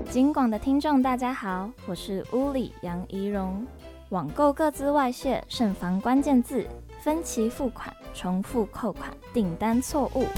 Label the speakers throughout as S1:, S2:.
S1: 金广的听众大家好，我是屋里杨怡蓉。网购个资外泄，慎防关键字，分期付款、重复扣款、订单错误。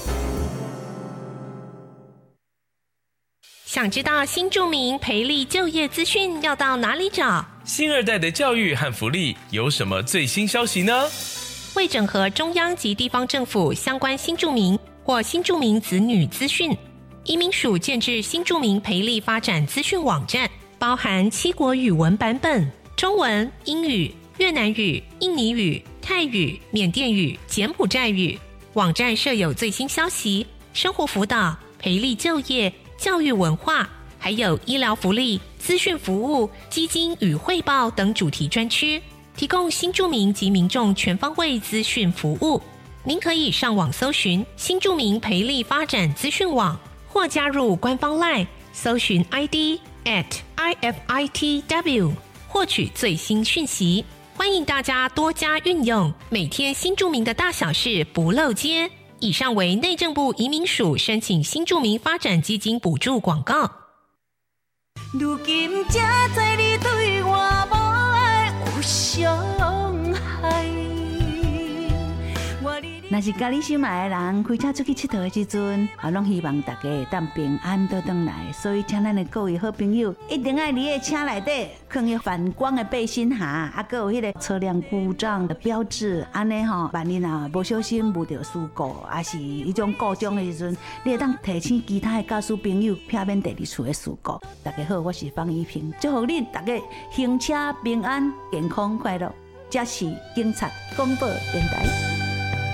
S2: 想知道新住民培力就业资讯要到哪里找？
S3: 新二代的教育和福利有什么最新消息呢？
S2: 为整合中央及地方政府相关新住民或新住民子女资讯，移民署建置新住民培力发展资讯网站，包含7国语文版本，中文、英语、越南语、印尼语、泰语、缅甸语、柬埔寨语。网站设有最新消息、生活辅导、培力就业、教育文化，还有医疗福利、资讯服务、基金与汇报等主题专区，提供新住民及民众全方位资讯服务。您可以上网搜寻新住民培力发展资讯网，或加入官方 LINE 搜寻 ID @IFITW 获取最新讯息。欢迎大家多加运用，每天新住民的大小事不漏接。以上为内政部移民署申请新住民发展基金补助广告。
S4: 如今才知你对我无爱有伤害。若是家己心爱的人开车出去佚佗的时阵，拢希望大家会当平安倒转来。所以，请咱的各位好朋友一定要伫个车内底放迄反光的背心鞋，还有迄个车辆故障的标志。安尼吼，万一无小心遇到事故，还是迄种故障的时阵，你会当提醒其他的驾驶朋友，避免第二次的事故。大家好，我是方怡萍，祝福恁大家行车平安、健康快乐。这是警察广播电台。